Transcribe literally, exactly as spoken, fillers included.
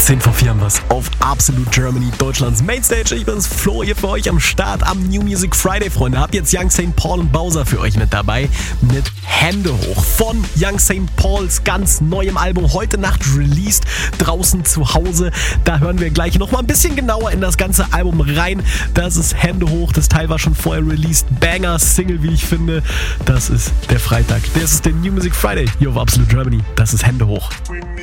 zehn vor vier haben wir's auf Absolute Germany, Deutschlands Mainstage. Ich bin's, Flo, hier für euch am Start am New Music Friday, Freunde. Habt jetzt Young Saint Paul und Bowser für euch mit dabei mit Hände hoch. Von Young Saint Pauls ganz neuem Album, heute Nacht released, draußen zu Hause. Da hören wir gleich noch mal ein bisschen genauer in das ganze Album rein. Das ist Hände hoch, das Teil war schon vorher released. Banger Single, wie ich finde. Das ist der Freitag. Das ist der New Music Friday hier auf Absolute Germany. Das ist Hände hoch.